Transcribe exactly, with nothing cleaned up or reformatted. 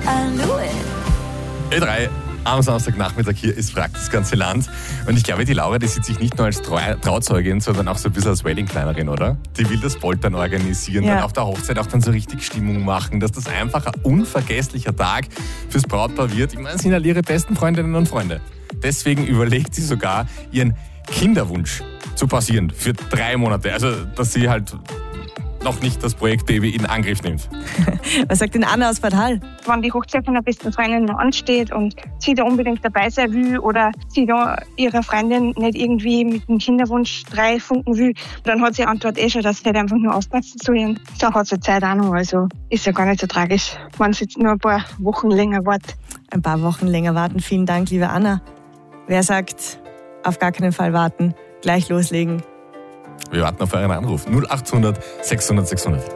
Ö drei am Samstagnachmittag hier ist Fragt das ganze Land. Und ich glaube, die Laura, die sieht sich nicht nur als Trau- Trauzeugin, sondern auch so ein bisschen als Wedding-Plannerin, oder? Die will das Poltern organisieren, Ja. dann auf der Hochzeit auch dann so richtig Stimmung machen, dass das einfach ein unvergesslicher Tag fürs Brautpaar wird. Ich meine, es sind halt ihre besten Freundinnen und Freunde. Deswegen überlegt sie sogar, ihren Kinderwunsch zu pausieren für drei Monate. Also, dass sie halt noch nicht das Projekt Baby in Angriff nimmt. Was sagt denn Anna aus Bad Hall? Wenn die Hochzeit von der besten Freundin noch ansteht und sie da unbedingt dabei sein will oder sie da ihrer Freundin nicht irgendwie mit dem Kinderwunsch drei funken will, dann hat sie die Antwort eh schon, dass sie halt einfach nur aufpassen sollen. Dann hat sie Zeit auch noch, also ist ja gar nicht so tragisch, wenn sie jetzt nur ein paar Wochen länger wartet. Ein paar Wochen länger warten. Vielen Dank, liebe Anna. Wer sagt, auf gar keinen Fall warten, gleich loslegen? Wir warten auf euren Anruf. null acht hundert sechshundert sechshundert.